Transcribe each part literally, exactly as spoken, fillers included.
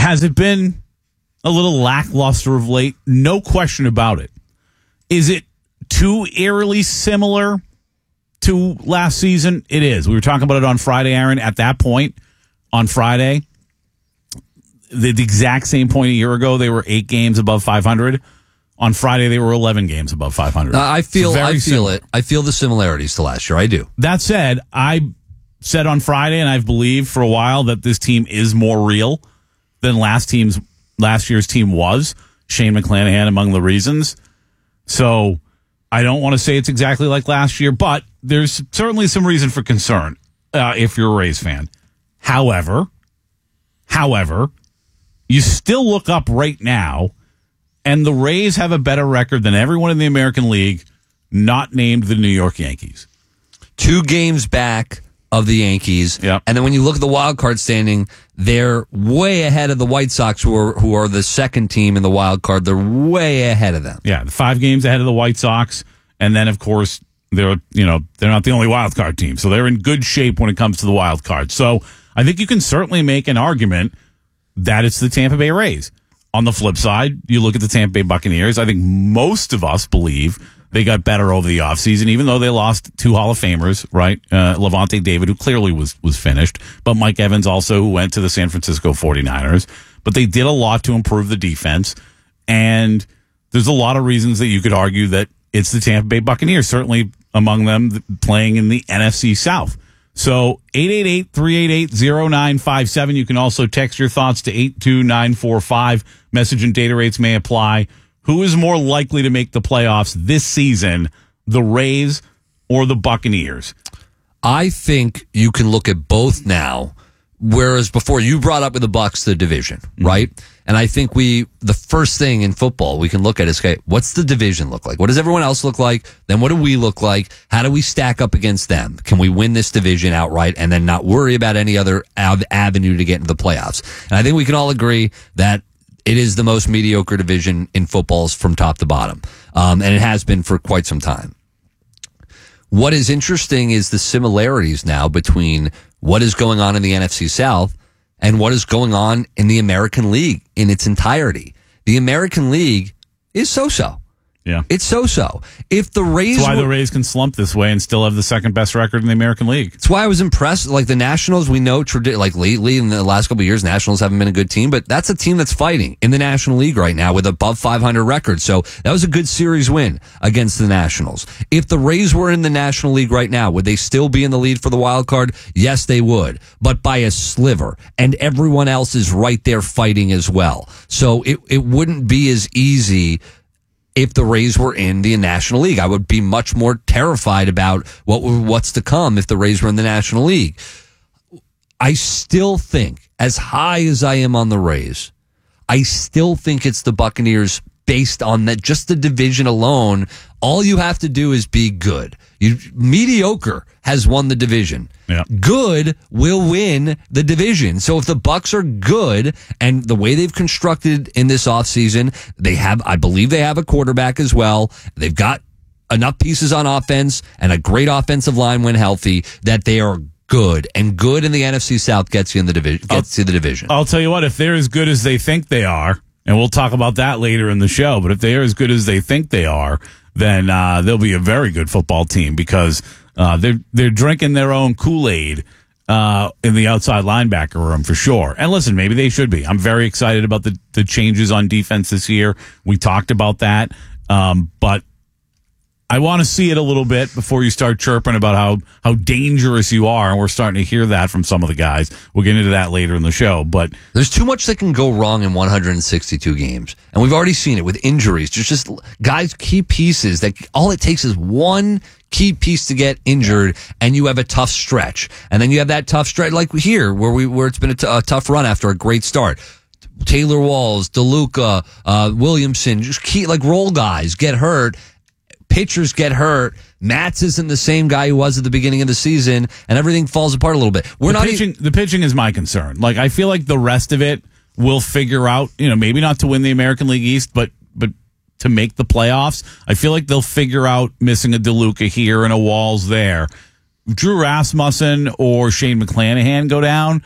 Has it been a little lackluster of late? No question about it. Is it too eerily similar to last season? It is. We were talking about it on Friday, Aaron. At that point, on Friday, the, the exact same point a year ago, they were eight games above five hundred. On Friday, they were eleven games above five hundred. Uh, I feel, I feel similar. it. I feel the similarities to last year. I do. That said, I said on Friday, and I've believed for a while that this team is more real than last team's last year's team was. Shane McClanahan among the reasons. So I don't want to say it's exactly like last year, but there's certainly some reason for concern uh, if you're a Rays fan. However, however, you still look up right now, and the Rays have a better record than everyone in the American League, not named the New York Yankees. Two games back of the Yankees. Yep. And then when you look at the wild card standing, they're way ahead of the White Sox, who are, who are the second team in the wild card. They're way ahead of them. Yeah, five games ahead of the White Sox. And then, of course, they're, you know, they're not the only wild card team. So they're in good shape when it comes to the wild card. So I think you can certainly make an argument that it's the Tampa Bay Rays. On the flip side, you look at the Tampa Bay Buccaneers. I think most of us believe they got better over the offseason, even though they lost two Hall of Famers, right? Uh, Levante David, who clearly was was finished, but Mike Evans also, who went to the San Francisco forty-niners. But they did a lot to improve the defense, and there's a lot of reasons that you could argue that it's the Tampa Bay Buccaneers, certainly among them playing in the N F C South. So eight eight eight, three eight eight, zero nine five seven. You can also text your thoughts to eight two nine four five. Message and data rates may apply. Who is more likely to make the playoffs this season, the Rays or the Buccaneers? I think you can look at both now, whereas before you brought up with the Bucs the division, mm-hmm. right? And I think we the first thing in football we can look at is, okay, what's the division look like? What does everyone else look like? Then what do we look like? How do we stack up against them? Can we win this division outright and then not worry about any other av- avenue to get into the playoffs? And I think we can all agree that it is the most mediocre division in footballs from top to bottom. Um, and it has been for quite some time. What is interesting is the similarities now between what is going on in the N F C South and what is going on in the American League in its entirety. The American League is so-so. Yeah. It's so-so. If the Rays That's why were, the Rays can slump this way and still have the second best record in the American League. That's why I was impressed. Like the Nationals, we know, tradi- like lately in the last couple of years, Nationals haven't been a good team, but that's a team that's fighting in the National League right now with above five hundred record. So that was a good series win against the Nationals. If the Rays were in the National League right now, would they still be in the lead for the wild card? Yes, they would, but by a sliver. And everyone else is right there fighting as well. So it, it wouldn't be as easy if the Rays were in the National League. I would be much more terrified about what what's to come if the Rays were in the National League. I still think, as high as I am on the Rays, I still think it's the Buccaneers based on that, just the division alone. All you have to do is be good. You, mediocre has won the division. Yeah. Good will win the division. So if the Bucs are good, and the way they've constructed in this offseason, they have, I believe they have a quarterback as well. They've got enough pieces on offense and a great offensive line when healthy that they are good. And good in the N F C South gets you in the division. Gets I'll, you the division. I'll tell you what, if they're as good as they think they are, and we'll talk about that later in the show, but if they are as good as they think they are, then uh, they'll be a very good football team because uh, they're they're drinking their own Kool-Aid uh, in the outside linebacker room for sure. And listen, maybe they should be. I'm very excited about the, the changes on defense this year. We talked about that, um, but I want to see it a little bit before you start chirping about how, how dangerous you are. And we're starting to hear that from some of the guys. We'll get into that later in the show. But there's too much that can go wrong in one hundred sixty-two games. And we've already seen it with injuries. There's just guys, key pieces that all it takes is one key piece to get injured and you have a tough stretch. And then you have that tough stretch like here where we, where it's been a, t- a tough run after a great start. Taylor Walls, DeLuca, uh, Williamson, just key, like role guys get hurt. Pitchers get hurt. Matz isn't the same guy who was at the beginning of the season, and everything falls apart a little bit. We're the not pitching. even- the pitching is my concern. Like I feel like the rest of it will figure out. You know, maybe not to win the American League East, but but to make the playoffs. I feel like they'll figure out missing a DeLuca here and a Walls there. Drew Rasmussen or Shane McClanahan go down.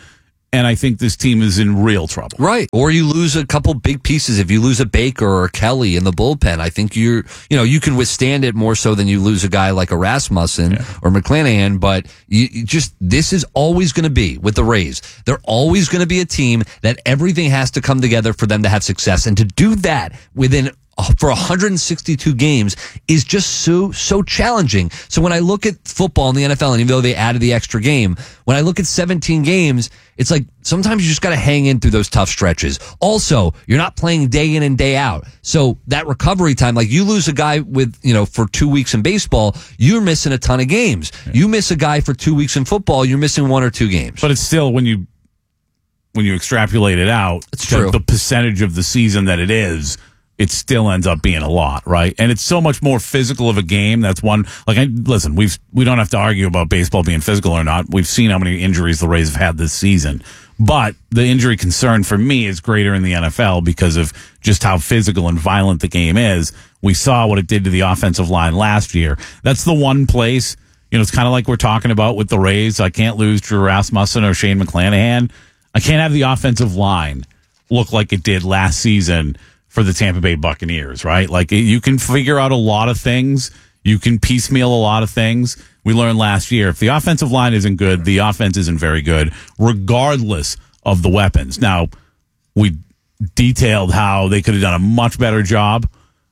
and I think this team is in real trouble. Right. Or you lose a couple big pieces. If you lose a Baker or a Kelly in the bullpen, I think you're, you know, you can withstand it more so than you lose a guy like a Rasmussen yeah. or McClanahan. But you, you just, this is always going to be with the Rays. They're always going to be a team that everything has to come together for them to have success. And to do that within for one hundred sixty-two games is just so, so challenging. So when I look at football in the N F L, and even though they added the extra game, when I look at seventeen games, it's like sometimes you just got to hang in through those tough stretches. Also, you're not playing day in and day out. So that recovery time, like you lose a guy with, you know, for two weeks in baseball, you're missing a ton of games. Yeah. You miss a guy for two weeks in football, you're missing one or two games. But it's still, when you, when you extrapolate it out, it's true. The, the percentage of the season that it is, it still ends up being a lot, right? And it's so much more physical of a game. That's one, like, I, listen, we've, we don't have to argue about baseball being physical or not. We've seen how many injuries the Rays have had this season. But the injury concern for me is greater in the N F L because of just how physical and violent the game is. We saw what it did to the offensive line last year. That's the one place, you know, it's kind of like we're talking about with the Rays. I can't lose Drew Rasmussen or Shane McClanahan. I can't have the offensive line look like it did last season for the Tampa Bay Buccaneers, right? Like, you can figure out a lot of things. You can piecemeal a lot of things. We learned last year, if the offensive line isn't good, the offense isn't very good, regardless of the weapons. Now, we detailed how they could have done a much better job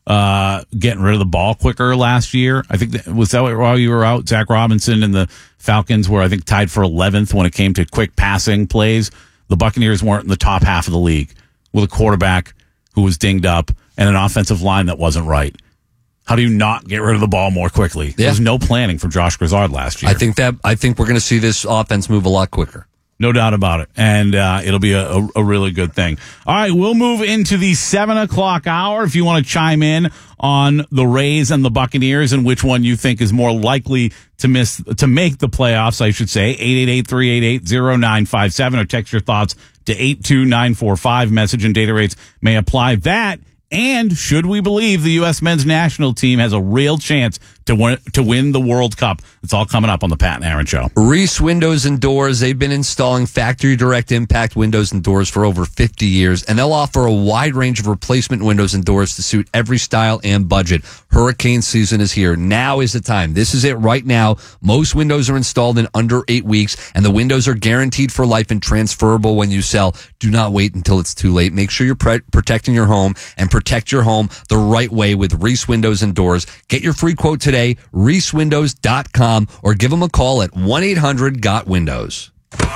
uh, getting rid of the ball quicker last year. I think, that, was that while you were out, Zach Robinson and the Falcons were, I think, tied for eleventh when it came to quick passing plays. The Buccaneers weren't in the top half of the league with a quarterback who was dinged up and an offensive line that wasn't right. How do you not get rid of the ball more quickly? Yeah. There was no planning from Josh Grizzard last year. I think that I think we're going to see this offense move a lot quicker. No doubt about it. And uh, it'll be a, a, a really good thing. All right, we'll move into the seven o'clock hour. If you want to chime in on the Rays and the Buccaneers and which one you think is more likely to miss to make the playoffs, I should say, eight eight eight, three eight eight, zero nine five seven or text your thoughts to eight two nine four five. Message and data rates may apply. That, and should we believe the U S men's national team has a real chance to win, to win the World Cup? It's all coming up on the Pat and Aaron Show. Reese Windows and Doors, they've been installing factory direct impact windows and doors for over fifty years, and they'll offer a wide range of replacement windows and doors to suit every style and budget. Hurricane season is here. Now is the time. This is it right now. Most windows are installed in under eight weeks, and the windows are guaranteed for life and transferable when you sell. Do not wait until it's too late. Make sure you're pre- protecting your home and protect your home the right way with Reese Windows and Doors. Get your free quote today, reese windows dot com, or give them a call at one eight hundred got windows.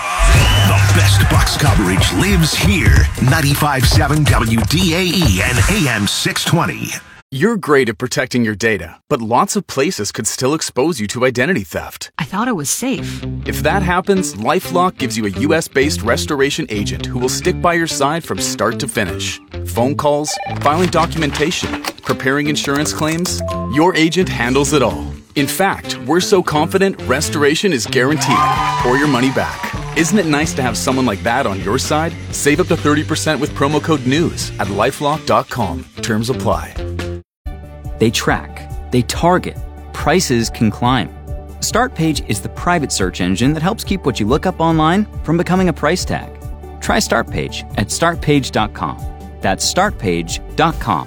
The best Bucs coverage lives here. ninety-five point seven W D A E and A M six twenty. You're great at protecting your data, but lots of places could still expose you to identity theft. I thought it was safe. If that happens, LifeLock gives you a U S-based restoration agent who will stick by your side from start to finish. Phone calls, filing documentation, preparing insurance claims, your agent handles it all. In fact, we're so confident restoration is guaranteed or your money back. Isn't it nice to have someone like that on your side? Save up to thirty percent with promo code NEWS at lifelock dot com. Terms apply. They track, they target, prices can climb. StartPage is the private search engine that helps keep what you look up online from becoming a price tag. Try StartPage at start page dot com. That's start page dot com.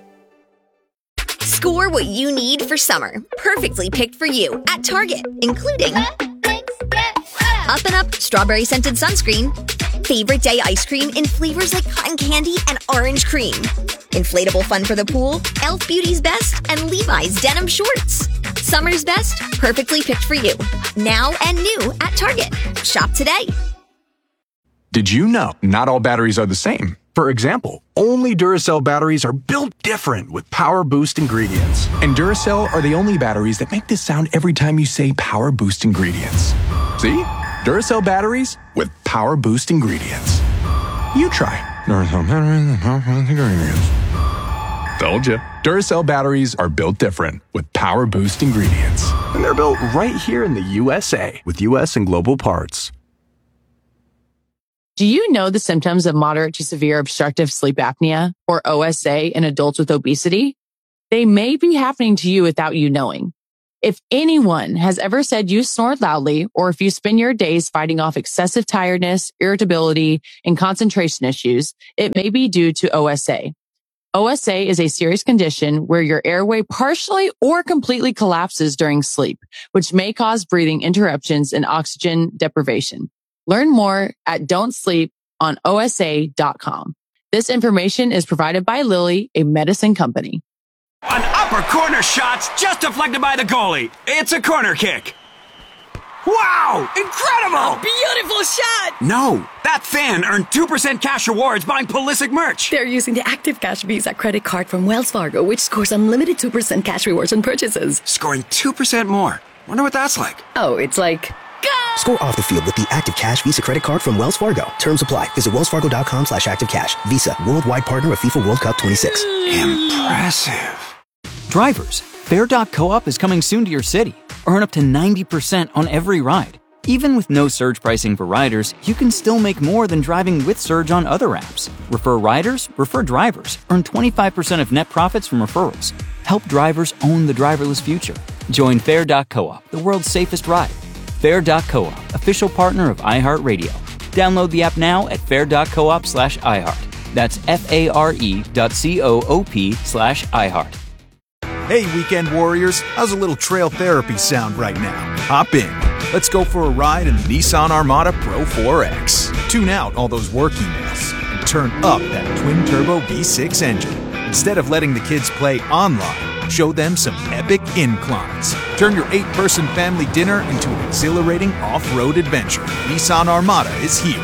Score what you need for summer. Perfectly picked for you at Target, including Up and Up Strawberry Scented Sunscreen, Favorite Day Ice Cream in flavors like cotton candy and orange cream, Inflatable Fun for the Pool, Elf Beauty's Best, and Levi's Denim Shorts. Summer's best, perfectly picked for you. Now and new at Target. Shop today. Did you know not all batteries are the same? For example, only Duracell batteries are built different with Power Boost ingredients. And Duracell are the only batteries that make this sound every time you say Power Boost ingredients. See? Duracell batteries with Power Boost ingredients. You try. Duracell batteries with Power Boost ingredients. Told you. Duracell batteries are built different with Power Boost ingredients. And they're built right here in the U S A with U S and global parts. Do you know the symptoms of moderate to severe obstructive sleep apnea, or O S A, in adults with obesity? They may be happening to you without you knowing. If anyone has ever said you snore loudly, or if you spend your days fighting off excessive tiredness, irritability, and concentration issues, it may be due to O S A. O S A is a serious condition where your airway partially or completely collapses during sleep, which may cause breathing interruptions and oxygen deprivation. Learn more at don't sleep on O S A dot com. This information is provided by Lilly, a medicine company. An upper corner shot's just deflected by the goalie. It's a corner kick. Wow! Incredible! Beautiful shot! No, that fan earned two percent cash rewards buying Pulisic merch. They're using the Active Cash Visa credit card from Wells Fargo, which scores unlimited two percent cash rewards on purchases. Scoring two percent more. Wonder what that's like. Oh, it's like... Go! Score off the field with the Active Cash Visa credit card from Wells Fargo. Terms apply. Visit wellsfargo.com slash activecash. Visa, worldwide partner of FIFA World Cup twenty-six. Impressive. Drivers, Fair dot coop is coming soon to your city. Earn up to ninety percent on every ride. Even with no surge pricing for riders, you can still make more than driving with Surge on other apps. Refer riders, refer drivers. Earn twenty-five percent of net profits from referrals. Help drivers own the driverless future. Join Fair dot coop, the world's safest ride. Fair dot coop, official partner of iHeartRadio. Download the app now at fair.coop slash iHeart. That's F-A-R-E dot C-O-O-P slash iHeart. Hey, weekend warriors, how's a little trail therapy sound right now? Hop in. Let's go for a ride in the Nissan Armada Pro four X. Tune out all those work emails and turn up that twin-turbo V six engine. Instead of letting the kids play online, show them some epic inclines. Turn your eight-person family dinner into an exhilarating off-road adventure. Nissan Armada is here.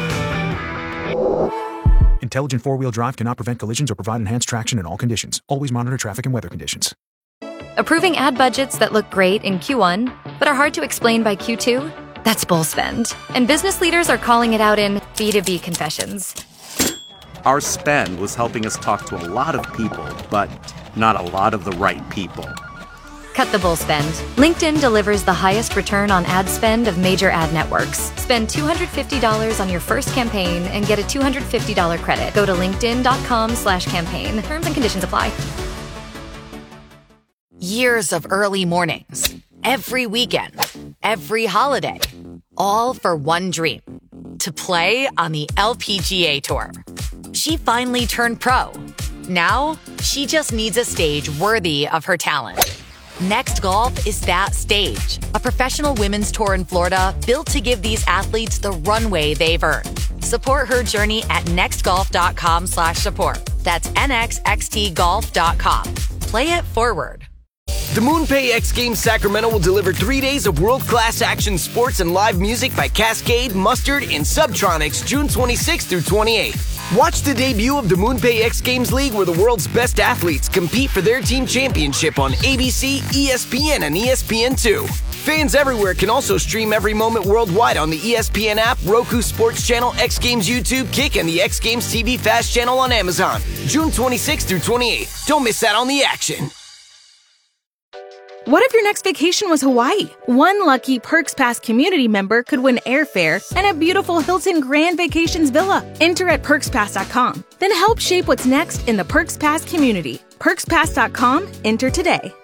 Intelligent four-wheel drive cannot prevent collisions or provide enhanced traction in all conditions. Always monitor traffic and weather conditions. Approving ad budgets that look great in Q one, but are hard to explain by Q two? That's bull spend. And business leaders are calling it out in B two B confessions. Our spend was helping us talk to a lot of people, but not a lot of the right people. Cut the bull spend. LinkedIn delivers the highest return on ad spend of major ad networks. Spend two hundred fifty dollars on your first campaign and get a two hundred fifty dollars credit. Go to linkedin.com slash campaign. Terms and conditions apply. Years of early mornings, every weekend, every holiday, all for one dream, to play on the L P G A Tour. She finally turned pro. Now, she just needs a stage worthy of her talent. Next Golf is that stage, a professional women's tour in Florida built to give these athletes the runway they've earned. Support her journey at nextgolf.com slash support. That's N X X T golf dot com. Play it forward. The MoonPay X Games Sacramento will deliver three days of world-class action sports and live music by Cascade, Mustard, and Subtronics June twenty-sixth through twenty-eighth. Watch the debut of the MoonPay X Games League, where the world's best athletes compete for their team championship on A B C, E S P N, and E S P N two. Fans everywhere can also stream every moment worldwide on the E S P N app, Roku Sports Channel, X Games YouTube, Kick, and the X Games T V Fast channel on Amazon. June twenty-sixth through twenty-eighth. Don't miss out on the action. What if your next vacation was Hawaii? One lucky Perks Pass community member could win airfare and a beautiful Hilton Grand Vacations villa. Enter at perks pass dot com. Then help shape what's next in the Perks Pass community. perks pass dot com. Enter today.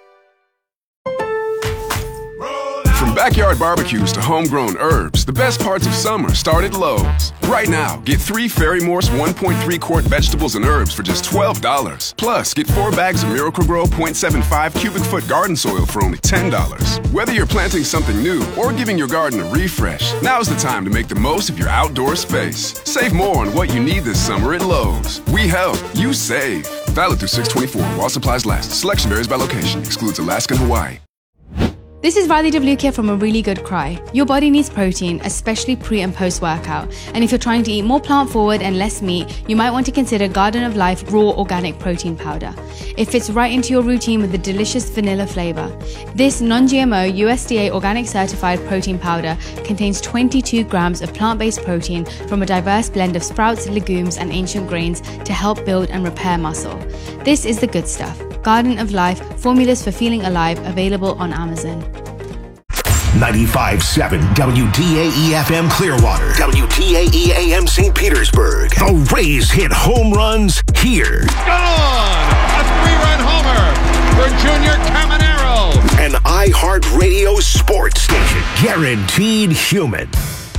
From backyard barbecues to homegrown herbs, the best parts of summer start at Lowe's. Right now, get three Fairy Morse one point three quart vegetables and herbs for just twelve dollars. Plus, get four bags of Miracle-Gro point seven five cubic foot garden soil for only ten dollars. Whether you're planting something new or giving your garden a refresh, now's the time to make the most of your outdoor space. Save more on what you need this summer at Lowe's. We help, you save. Valid through six twenty-four while supplies last. Selection varies by location. Excludes Alaska and Hawaii. This is Radhi Devlukia from A Really Good Cry. Your body needs protein, especially pre and post workout. And if you're trying to eat more plant forward and less meat, you might want to consider Garden of Life Raw Organic Protein Powder. It fits right into your routine with a delicious vanilla flavor. This non-G M O U S D A organic certified protein powder contains twenty-two grams of plant-based protein from a diverse blend of sprouts, legumes, and ancient grains to help build and repair muscle. This is the good stuff. Garden of Life, formulas for feeling alive, available on Amazon. ninety-five point seven W D A E F M Clearwater, W D A E A M Saint Petersburg. The Rays hit home runs here. Gone! A three-run homer for Junior Caminero. And iHeartRadio sports station. Guaranteed human.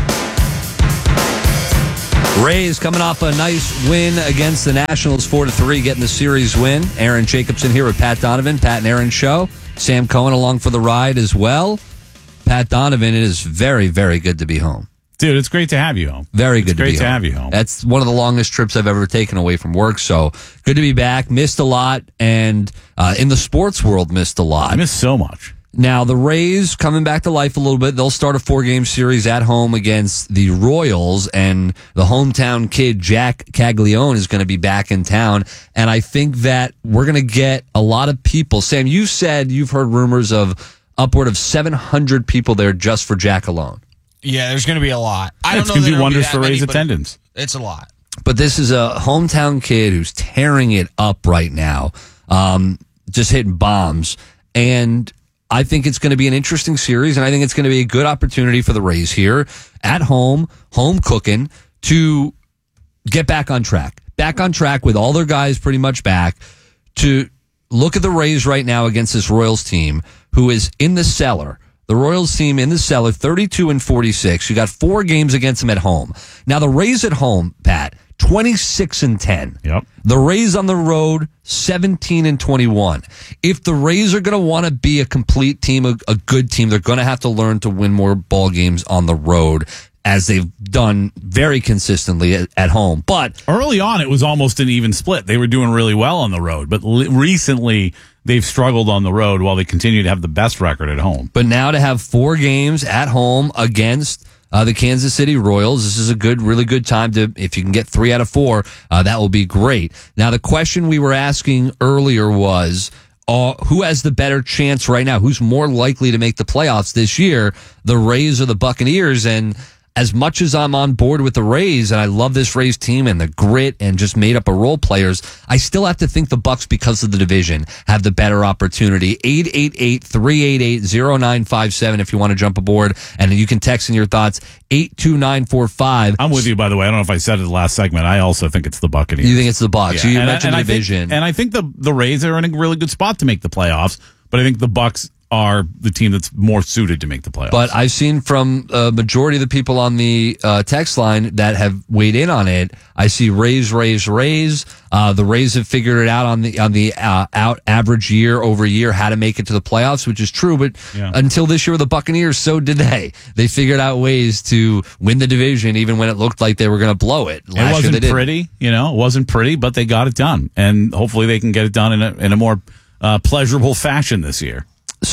Rays coming off a nice win against the Nationals, four to three, getting the series win. Aaron Jacobson here with Pat Donovan, Pat and Aaron show. Sam Cohen along for the ride as well. Pat Donovan, it is very, very good to be home. Dude, it's great to have you home. Very good it's to great be to home. have you home. That's one of the longest trips I've ever taken away from work. So good to be back. Missed a lot, and uh, in the sports world, missed a lot. I missed so much. Now, the Rays coming back to life a little bit. They'll start a four-game series at home against the Royals, and the hometown kid, Jack Caglione, is going to be back in town. And I think that we're going to get a lot of people. Sam, you said you've heard rumors of upward of seven hundred people there just for Jack alone. Yeah, there's going to be a lot. I don't it's know going to that do wonders be for many, Rays but attendance. It's a lot. But this is a hometown kid who's tearing it up right now, um, just hitting bombs. And I think it's going to be an interesting series, and I think it's going to be a good opportunity for the Rays here at home, home cooking, to get back on track. Back on track with all their guys pretty much back, to look at the Rays right now against this Royals team who is in the cellar. The Royals team in the cellar, thirty-two and forty-six. You got four games against them at home. Now, the Rays at home, Pat, twenty-six and ten. Yep. The Rays on the road, seventeen and twenty-one. If the Rays are going to want to be a complete team, a, a good team, they're going to have to learn to win more ball games on the road, as they've done very consistently at, at home. But early on, it was almost an even split. They were doing really well on the road, but li- recently they've struggled on the road while they continue to have the best record at home. But now to have four games at home against uh, the Kansas City Royals, this is a good, really good time to, if you can get three out of four, uh, that will be great. Now, the question we were asking earlier was, uh, who has the better chance right now? Who's more likely to make the playoffs this year, the Rays or the Buccaneers? And as much as I'm on board with the Rays, and I love this Rays team and the grit and just made up a role players, I still have to think the Bucs, because of the division, have the better opportunity. eight eight eight, three eight eight, zero nine five seven if you want to jump aboard, and you can text in your thoughts, eight two nine four five. I'm with you, by the way. I don't know if I said it in the last segment. I also think it's the Buccaneers. You think it's the Bucs? Yeah. You and mentioned I, and the I division. Think, and I think the, the Rays are in a really good spot to make the playoffs, but I think the Bucs are the team that's more suited to make the playoffs. But I've seen from a majority of the people on the uh, text line that have weighed in on it, I see Rays, Rays, Rays. Uh, the Rays have figured it out on the on the uh, out average year over year how to make it to the playoffs, which is true. But yeah. until this year with the Buccaneers, so did they. They figured out ways to win the division even when it looked like they were going to blow it. Last it wasn't year they pretty, you know, it wasn't pretty, but they got it done. And hopefully they can get it done in a, in a more uh, pleasurable fashion this year.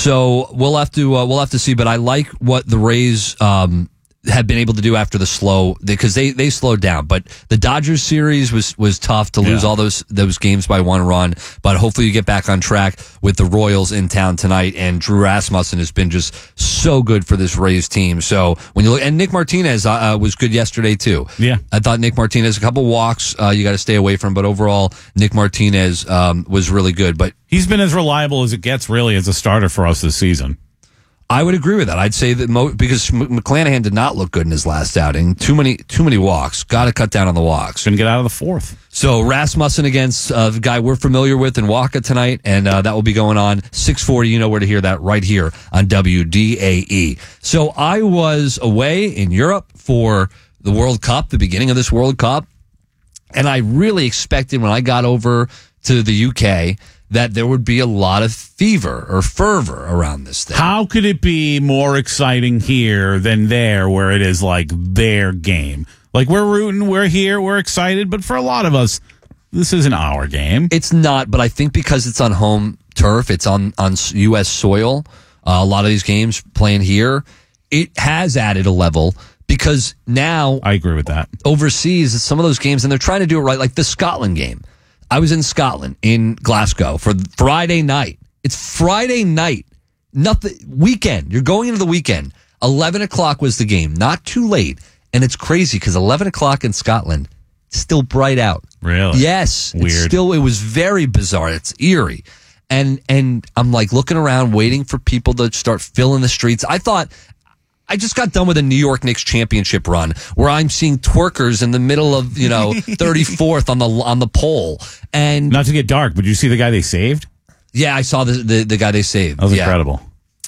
So we'll have to uh, we'll have to see, but I like what the Rays um, have been able to do after the slow, because they, they slowed down. But the Dodgers series was was tough to lose yeah. all those those games by one run. But hopefully you get back on track with the Royals in town tonight. And Drew Rasmussen has been just so good for this Rays team. So when you look, and Nick Martinez uh, was good yesterday too. Yeah, I thought Nick Martinez, a couple walks uh, you got to stay away from, but overall Nick Martinez um, was really good. But he's been as reliable as it gets, really, as a starter for us this season. I would agree with that. I'd say that mo- because McClanahan did not look good in his last outing. Too many, too many walks. Got to cut down on the walks. Couldn't get out of the fourth. So Rasmussen against uh, the guy we're familiar with in Waka tonight, and uh, that will be going on six forty. You know where to hear that, right here on W D A E. So I was away in Europe for the World Cup, the beginning of this World Cup, and I really expected when I got over to the U K that there would be a lot of fever or fervor around this thing. How could it be more exciting here than there, where it is like their game? Like, we're rooting, we're here, we're excited, but for a lot of us, this isn't our game. It's not, but I think because it's on home turf, it's on, on U S soil, uh, a lot of these games playing here, it has added a level. Because now, I agree with that. Overseas, some of those games, and they're trying to do it right, like the Scotland game. I was in Scotland, in Glasgow, for Friday night. It's Friday night. Nothing, weekend. You're going into the weekend. eleven o'clock was the game. Not too late. And it's crazy because eleven o'clock in Scotland, it's still bright out. Really? Yes. Weird. It's still, it was very bizarre. It's eerie. And, and I'm like looking around, waiting for people to start filling the streets. I thought, I just got done with a New York Knicks championship run where I'm seeing twerkers in the middle of, you know, thirty-fourth on the on the pole. And not to get dark, but did you see the guy they saved? Yeah, I saw the the, the guy they saved. That was yeah. incredible.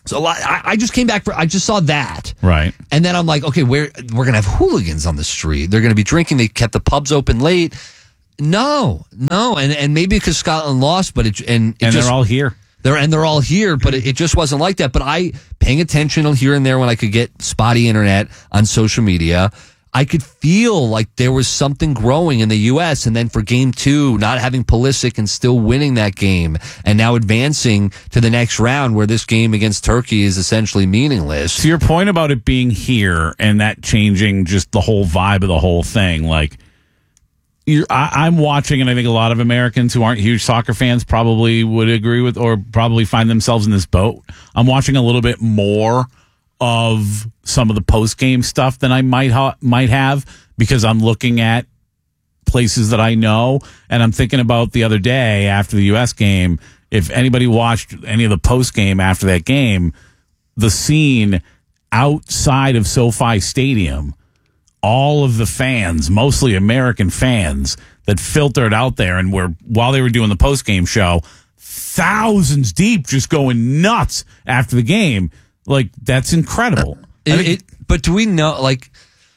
So a lot, I, I just came back for, I just saw that. Right. And then I'm like, okay, we're, we're going to have hooligans on the street. They're going to be drinking. They kept the pubs open late. No, no. And, and maybe because Scotland lost, but it, and, it and just, they're all here. They're, and they're all here, but it, it just wasn't like that. But I, paying attention here and there when I could get spotty internet on social media, I could feel like there was something growing in the U S. And then for game two, not having Pulisic and still winning that game and now advancing to the next round where this game against Turkey is essentially meaningless. To your point about it being here and that changing just the whole vibe of the whole thing, like, You're, I, I'm watching, and I think a lot of Americans who aren't huge soccer fans probably would agree with, or probably find themselves in this boat. I'm watching a little bit more of some of the post-game stuff than I might ha- might have because I'm looking at places that I know, and I'm thinking about the other day after the U S game. If anybody watched any of the post-game after that game, the scene outside of SoFi Stadium, all of the fans, mostly American fans, that filtered out there and were, while they were doing the post-game show, thousands deep, just going nuts after the game. Like, that's incredible. It, think, it, but do we know, like,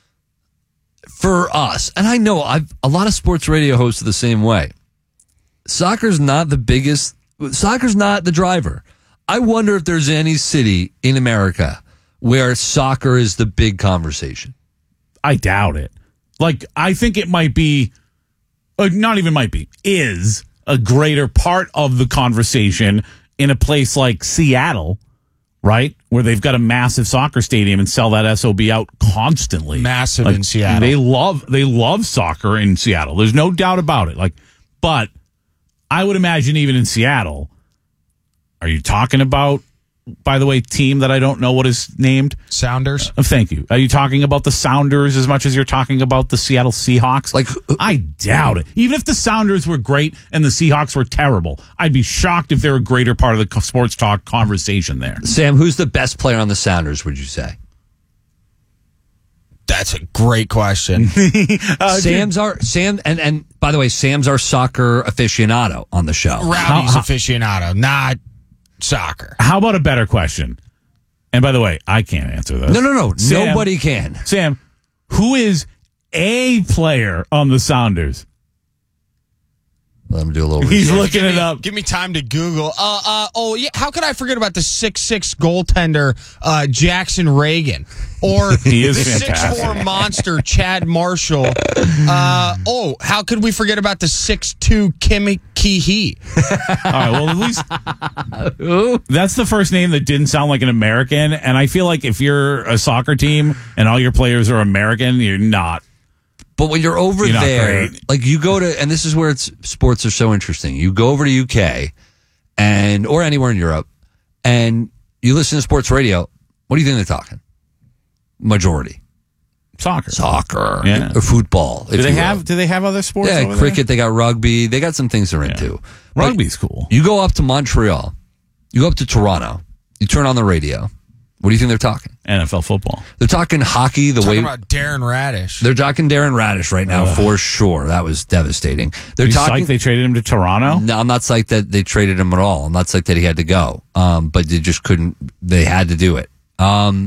for us, and I know I've a lot of sports radio hosts are the same way, soccer's not the biggest, soccer's not the driver. I wonder if there's any city in America where soccer is the big conversation. I doubt it. Like, I think it might be, uh, not even might be, is a greater part of the conversation in a place like Seattle, right? Where they've got a massive soccer stadium and sell that S O B out constantly. Massive like, in Seattle. They love, they love soccer in Seattle. There's no doubt about it. Like, but I would imagine even in Seattle, are you talking about, by the way, team that I don't know what is named? Sounders. Oh, thank you. Are you talking about the Sounders as much as you're talking about the Seattle Seahawks? Like, I doubt it. Even if the Sounders were great and the Seahawks were terrible, I'd be shocked if they're a greater part of the sports talk conversation there. Sam, who's the best player on the Sounders, would you say? That's a great question. uh, Sam's our Sam, and and by the way, Sam's our soccer aficionado on the show. Rowdy's how, how, aficionado, not soccer. How about a better question? And by the way, I can't answer this. No, no, no. Sam, Nobody can. Sam, who is a player on the Sounders? Let me do a little He's research. looking give it me, up. Give me time to Google. Uh, uh, oh, yeah. How could I forget about the six six goaltender, uh, Jackson Reagan? Or he is the six four monster, Chad Marshall? Uh, oh, how could we forget about the six two Kimmy Kee? All right, well, at least that's the first name that didn't sound like an American. And I feel like if you're a soccer team and all your players are American, you're not. But when you're over You're there, like you go to, and this is where it's sports are so interesting. You go over to U K and or anywhere in Europe, and you listen to sports radio. What do you think they're talking? Majority soccer, soccer, yeah, or football. Do they have? Do they have other sports? Yeah, over cricket. There? They got rugby. They got some things they're yeah. into. Rugby's but cool. You go up to Montreal. You go up to Toronto. You turn on the radio. What do you think they're talking? N F L football. They're talking hockey. The talking way about Darren Radish. They're talking Darren Radish right now uh, for sure. That was devastating. They're you talking. Psyched they traded him to Toronto. No, I'm not psyched that they traded him at all. I'm not psyched that he had to go. Um, but they just couldn't. They had to do it. Um,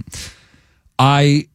I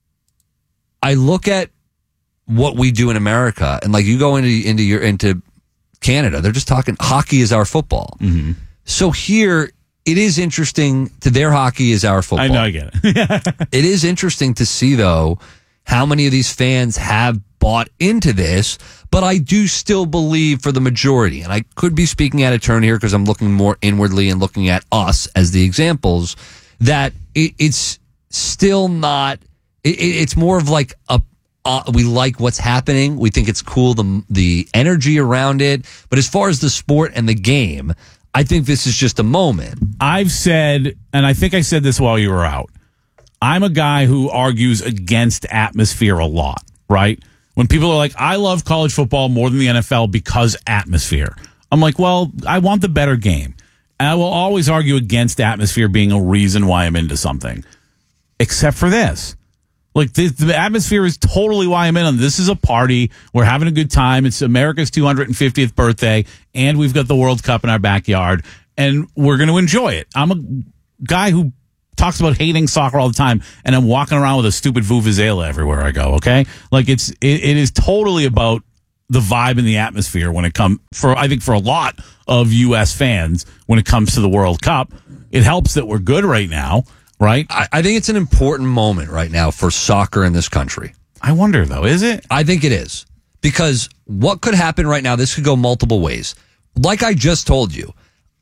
I look at what we do in America, and like you go into into your into Canada, they're just talking hockey is our football. Mm-hmm. So here. It is interesting to their hockey is our football. I know, I get it. It is interesting to see, though, how many of these fans have bought into this, but I do still believe for the majority, and I could be speaking out of turn here because I'm looking more inwardly and looking at us as the examples, that it, it's still not, it, it's more of like a, uh, we like what's happening. We think it's cool, the the energy around it. But as far as the sport and the game, I think this is just a moment. I've said, and I think I said this while you were out, I'm a guy who argues against atmosphere a lot, right? When people are like, I love college football more than the N F L because atmosphere. I'm like, well, I want the better game. And I will always argue against atmosphere being a reason why I'm into something. Except for this. Like, the, the atmosphere is totally why I'm in on this. Is a party. We're having a good time. It's America's two hundred fiftieth birthday, and we've got the World Cup in our backyard, and we're going to enjoy it. I'm a guy who talks about hating soccer all the time, and I'm walking around with a stupid vuvuzela everywhere I go. Okay, like it's it, it is totally about the vibe and the atmosphere when it comes for I think for a lot of U S fans when it comes to the World Cup. It helps that we're good right now, right? I, I think it's an important moment right now for soccer in this country. I wonder though, is it? I think it is, because what could happen right now? This could go multiple ways. Like I just told you,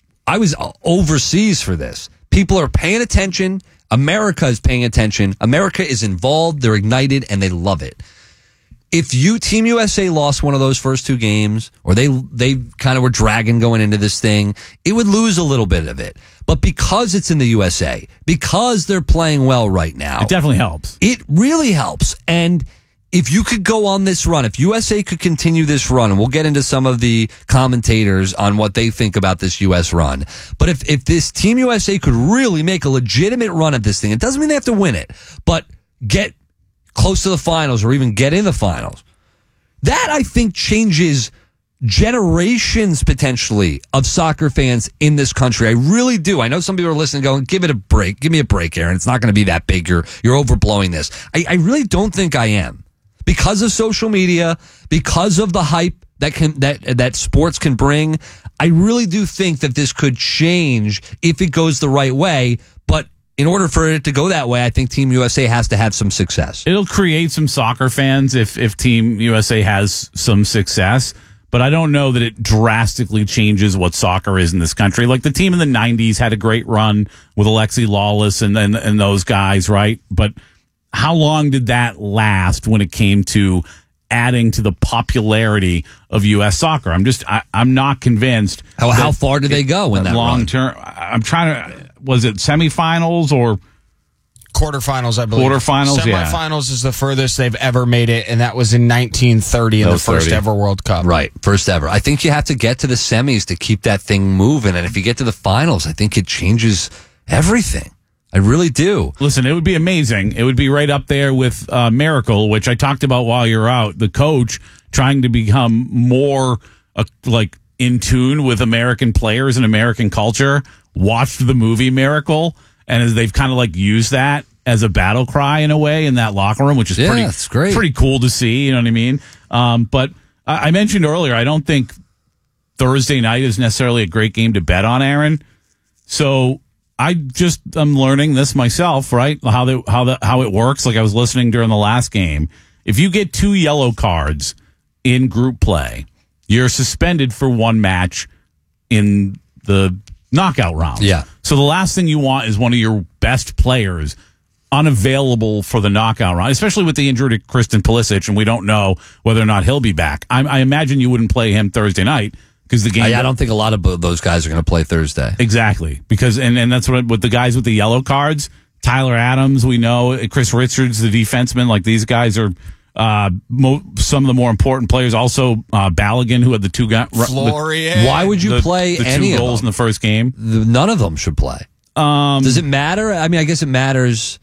I was overseas for this. People are paying attention. America is paying attention. America is involved. They're ignited and they love it. If you Team U S A lost one of those first two games, or they they kind of were dragging going into this thing, it would lose a little bit of it. But because it's in the U S A, because they're playing well right now, it definitely helps. It really helps. And if you could go on this run, if U S A could continue this run, and we'll get into some of the commentators on what they think about this U S run. But if, if this Team U S A could really make a legitimate run at this thing, it doesn't mean they have to win it, but get close to the finals or even get in the finals. That, I think, changes generations potentially of soccer fans in this country. I really do. I know some people are listening going, give it a break. Give me a break, Aaron. It's not going to be that big. You're, you're overblowing this. I, I really don't think I am. Because of social media, because of the hype that can that that sports can bring, I really do think that this could change if it goes the right way. But in order for it to go that way, I think Team U S A has to have some success. It'll create some soccer fans if, if Team U S A has some success, but I don't know that it drastically changes what soccer is in this country. Like the team in the nineties had a great run with Alexi Lawless and, and, and those guys, right? But how long did that last when it came to adding to the popularity of U S soccer? I'm just, I, I'm not convinced. How, how far did they go in that long run? term? I'm trying to, was it semifinals or quarterfinals? I believe quarterfinals. Yeah, semifinals is the furthest they've ever made it, and that was in nineteen thirty in the first thirty ever World Cup. Right, first ever. I think you have to get to the semis to keep that thing moving, and if you get to the finals, I think it changes everything. I really do. Listen, it would be amazing. It would be right up there with uh, Miracle, which I talked about while you're out. The coach trying to become more uh, like in tune with American players and American culture. Watched the movie Miracle, and as they've kind of like used that as a battle cry in a way in that locker room, which is yeah, pretty, it's great. pretty cool to see. You know what I mean? Um, but I, I mentioned earlier, I don't think Thursday night is necessarily a great game to bet on, Aaron. So I just am learning this myself, right? How the how the how it works. Like I was listening during the last game. If you get two yellow cards in group play, you're suspended for one match in the knockout round. Yeah. So the last thing you want is one of your best players unavailable for the knockout round, especially with the injury to Christian Pulisic, and we don't know whether or not he'll be back. I, I imagine you wouldn't play him Thursday night. Because the game, I, I don't think a lot of those guys are going to play Thursday. Exactly, because and, and that's what with the guys with the yellow cards, Tyler Adams, we know, Chris Richards, the defenseman, like these guys are uh, mo- some of the more important players. Also, uh, Balogun, who had the two guys. Florian. Why would you the, play the any two of goals them? in the first game? None of them should play. Um, Does it matter? I mean, I guess it matters.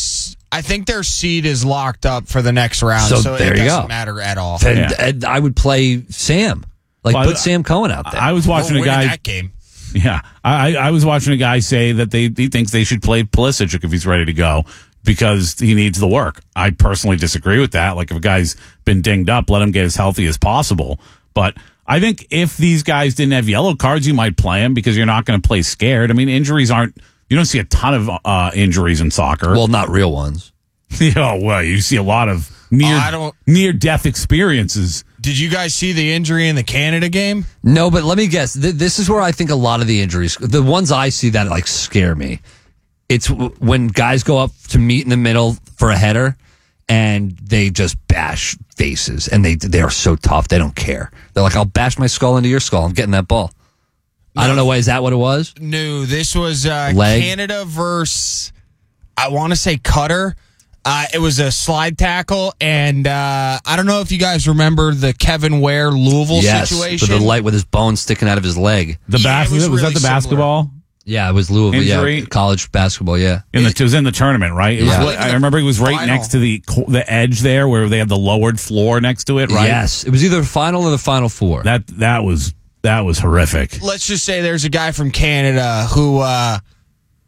I think their seed is locked up for the next round, so, so there it you doesn't go. matter at all. Then, Yeah. and I would play Sam. Like, Well, put I- Sam Cohen out there. I was watching We'll a win guy. that game. Yeah, I, I was watching a guy say that they he thinks they should play Pulisic if he's ready to go because he needs the work. I personally disagree with that. Like if a guy's been dinged up, let him get as healthy as possible. But I think if these guys didn't have yellow cards, you might play them because you're not going to play scared. I mean, injuries aren't. You don't see a ton of uh, injuries in soccer. Well, not real ones. Yeah, well, you see a lot of near I don't- near death experiences. Did you guys see the injury in the Canada game? No, but let me guess. Th- this is where I think a lot of the injuries, the ones I see that like scare me. It's w- when guys go up to meet in the middle for a header and they just bash faces and they they are so tough. They don't care. They're like, I'll bash my skull into your skull. I'm getting that ball. I don't know. Is that what it was? No, this was uh, Leg? Canada versus, I want to say Qatar. Uh, it was a slide tackle, and uh, I don't know if you guys remember the Kevin Ware Louisville Yes, situation. with the light with his bone sticking out of his leg. The Yeah, it bas- was was, really that the similar. basketball? Yeah, it was Louisville. Injury? Yeah, college basketball. Yeah, In the, it was in the tournament, right? It was Yeah. li- I remember it was right Final. next to the co- the edge there where they had the lowered floor next to it, right? Yes, it was either the final or the final four. That that was that was horrific. Let's just say there's a guy from Canada who uh,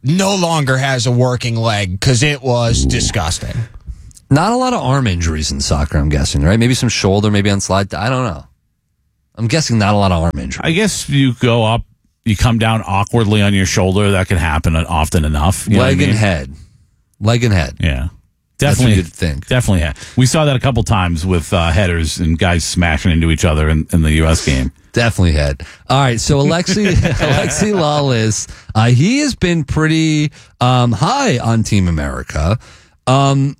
no longer has a working leg because it was disgusting. Not a lot of arm injuries in soccer, I'm guessing, right? Maybe some shoulder, maybe on slide. I don't know. I'm guessing not a lot of arm injuries. I guess you go up, you come down awkwardly on your shoulder. That can happen often enough. You Leg know what I and mean? head. Leg and head. Yeah. That's Definitely, what you'd think. Definitely. Yeah. We saw that a couple times with uh, headers and guys smashing into each other in, in the U S game. Definitely head. All right, so Alexi Alexi Lawless, uh, he has been pretty um, high on Team America. Um,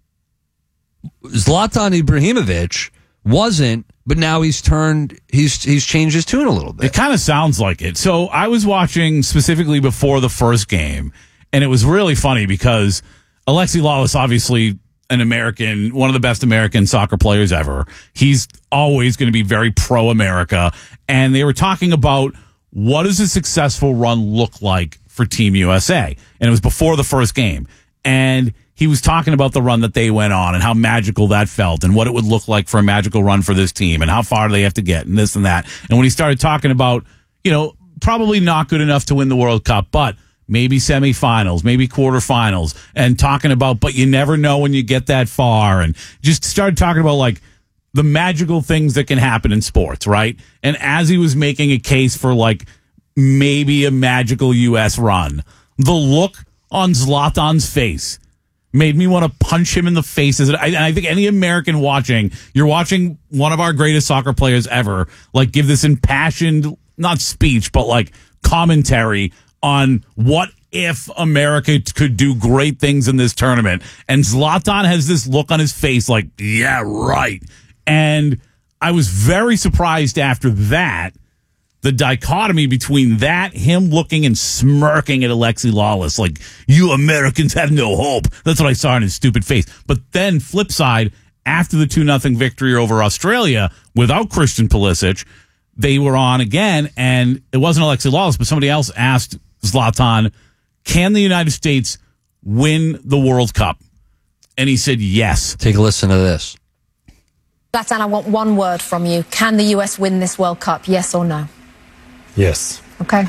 Zlatan Ibrahimovic wasn't, but now he's turned, he's he's changed his tune a little bit. It kind of sounds like it. So I was watching specifically before the first game, and it was really funny because Alexi Lawless, obviously an American, one of the best American soccer players ever. He's always going to be very pro-America. And they were talking about what does a successful run look like for Team U S A? And it was before the first game. And he was talking about the run that they went on and how magical that felt and what it would look like for a magical run for this team and how far do they have to get and this and that. And when he started talking about, you know, probably not good enough to win the World Cup, but maybe semifinals, maybe quarterfinals, and talking about, but you never know when you get that far, and just started talking about like the magical things that can happen in sports, right? And as he was making a case for like maybe a magical U S run, the look on Zlatan's face made me want to punch him in the face. And I, and I think any American watching, you're watching one of our greatest soccer players ever, like give this impassioned, not speech, but like commentary on what if America could do great things in this tournament. And Zlatan has this look on his face like, yeah, right. And I was very surprised after that, the dichotomy between that, him looking and smirking at Alexi Lawless, like, you Americans have no hope. That's what I saw in his stupid face. But then, flip side, after the two nothing victory over Australia, without Christian Pulisic, they were on again, and it wasn't Alexi Lawless, but somebody else asked Zlatan, can the United States win the World Cup? And he said yes. Take a listen to this. Zlatan, I want one word from you. Can the U S win this World Cup, yes or no? Yes. Okay.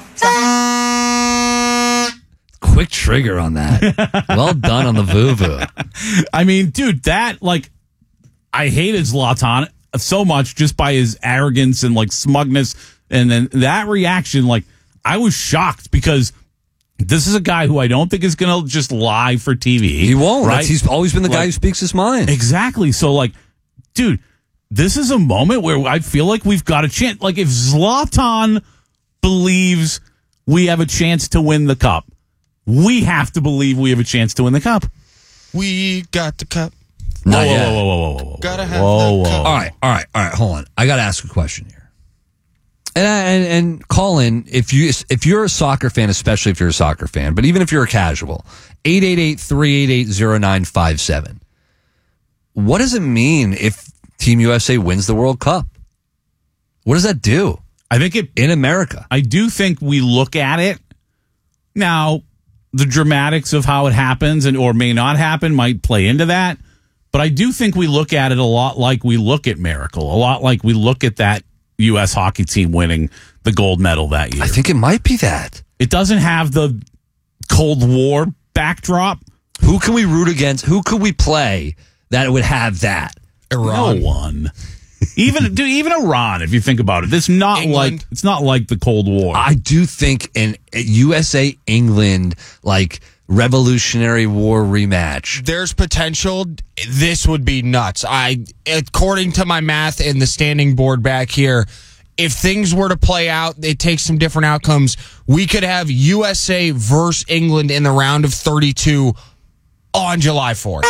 Quick trigger on that. Well done on the voo-voo. I mean, dude, that, like, I hated Zlatan so much just by his arrogance and, like, smugness. And then that reaction, like, I was shocked because this is a guy who I don't think is going to just lie for T V. He won't. Right? That's, he's always been the like, guy who speaks his mind. Exactly. So, like, dude, this is a moment where I feel like we've got a chance. Like, if Zlatan believes we have a chance to win the cup, we have to believe we have a chance to win the cup. We got the cup. Not whoa, yet. whoa, whoa, whoa, whoa, whoa. Gotta have whoa, the whoa. cup. All right, all right, all right. Hold on. I got to ask a question here. And, and and call in if you if you're a soccer fan, especially if you're a soccer fan, but even if you're a casual, eight eight eight, three eight eight, zero nine five seven. What does it mean if Team U S A wins the World Cup? What does that do? I think it in America. I do think we look at it now. The dramatics of how it happens and or may not happen might play into that, but I do think we look at it a lot like we look at Miracle, a lot like we look at that U S hockey team winning the gold medal that year. I think it might be that. It doesn't have the Cold War backdrop. Who can we root against? Who could we play that would have that? Iran. No one. Even dude, even Iran, if you think about it, it's not England. like it's not like the Cold War. I do think an U S A England like Revolutionary War rematch. There's potential. This would be nuts. I, according to my math in the standing board back here, if things were to play out, it takes some different outcomes. We could have U S A versus England in the round of thirty-two on July fourth.